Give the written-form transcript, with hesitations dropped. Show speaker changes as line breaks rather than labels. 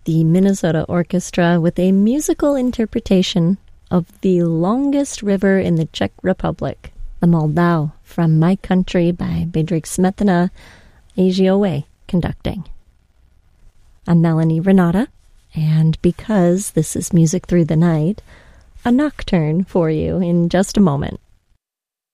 the Minnesota Orchestra with a musical interpretation of The Longest River in the Czech Republic, the Moldau from My Country by Bedřich Smetana, AGOA conducting. I'm Melanie Renata, and because this is Music Through the Night, a nocturne for you in just a moment.